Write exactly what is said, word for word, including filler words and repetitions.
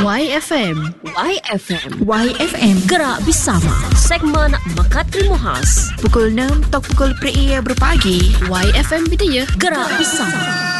Y F M. Y F M. Y F M. Gerak bersama. Segmen Mekat Ilmu Khas. Pukul enam tok pukul pria berpagi. Y F M Bidaya. Gerak bersama.